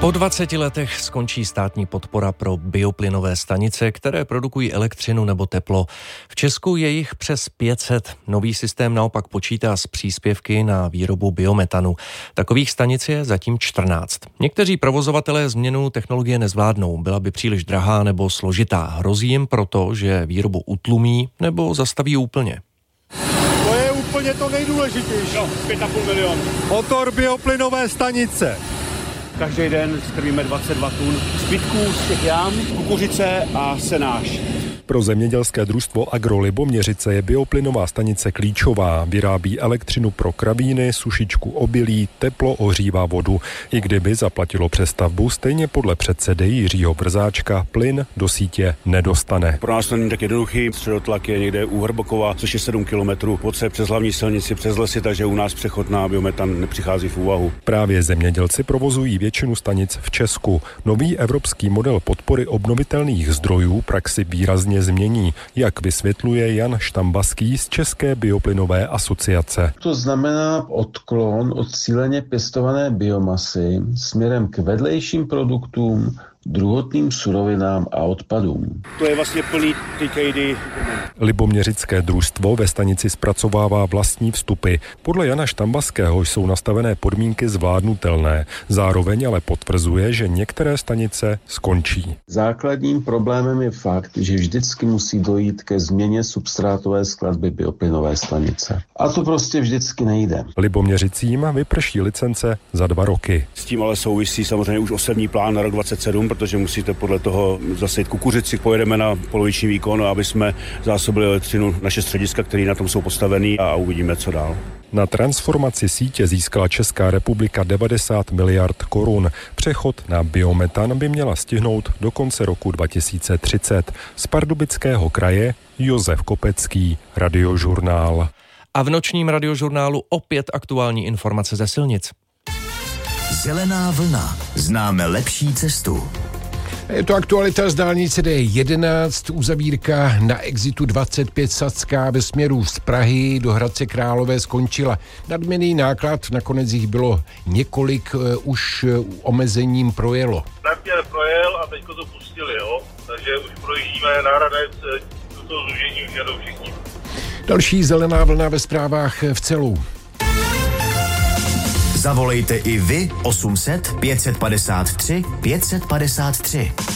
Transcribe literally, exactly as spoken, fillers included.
Po dvaceti letech skončí státní podpora pro bioplynové stanice, které produkují elektřinu nebo teplo. V Česku je jich přes pět set. Nový systém naopak počítá s příspěvky na výrobu biometanu. Takových stanic je zatím čtrnáct. Někteří provozovatelé změnu technologie nezvládnou. Byla by příliš drahá nebo složitá. Hrozí jim proto, že výrobu utlumí nebo zastaví úplně. To je úplně to nejdůležitější. No, pět a půl milion. Motor bioplynové stanice. Každý den strvíme dvacet dva tun zbytků z těch jám, kukuřice a senáž. Pro zemědělské družstvo Agro Liboměřice je bioplynová stanice klíčová. Vyrábí elektřinu pro kravíny, sušičku obilí, teplo ohřívá vodu. I kdyby zaplatilo přestavbu, stejně podle předsedy Jiřího Brzáčka plyn do sítě nedostane. Pro nás to není tak jednoduchý. Středotlak je někde u Hrbokova, což je sedm kilometrů. Poce přes hlavní silnici, přes lesy, takže u nás přechod na biometan nepřichází v úvahu. Právě zemědělci provozují většinu stanic v Česku. Nový evropský model podpory obnovitelných zdrojů praxi výrazně změní, jak vysvětluje Jan Štambaský z České bioplynové asociace. To znamená odklon od cíleně pěstované biomasy směrem k vedlejším produktům, druhotným surovinám a odpadům. To je vlastně plný T K D. Liboměřické družstvo ve stanici zpracovává vlastní vstupy. Podle Jana Štambaského jsou nastavené podmínky zvládnutelné. Zároveň ale potvrzuje, že některé stanice skončí. Základním problémem je fakt, že vždycky musí dojít ke změně substrátové skladby bioplynové stanice. A to prostě vždycky nejde. Liboměřicím vyprší licence za dva roky. S tím ale souvisí samozřejmě už osevní plán na rok dvacet sedm, protože musíte podle toho zasejít kukuřici. Pojedeme na poloviční výkon, aby jsme zásobili elektřinu naše střediska, které na tom jsou postavený, a uvidíme, co dál. Na transformaci sítě získala Česká republika devadesát miliard korun. Přechod na biometan by měla stihnout do konce roku dva tisíce třicet. Z Pardubického kraje Josef Kopecký, Radiožurnál. A v nočním Radiožurnálu opět aktuální informace ze silnic. Zelená vlna. Známe lepší cestu. Je to aktualita z dálnice D jedenáct, uzavírka na exitu dvacet pět Sacká ve směru z Prahy do Hradce Králové skončila. Nadměrný náklad, nakonec jich bylo několik, uh, už uh, omezením projelo. Nadměr projel a teďko to pustili, jo? Takže už projíždíme na Hradec, toto zúžení už jedou všichni. Další zelená vlna ve zprávách v Celou. Zavolejte i vy osm set pět set padesát tři pět set padesát tři.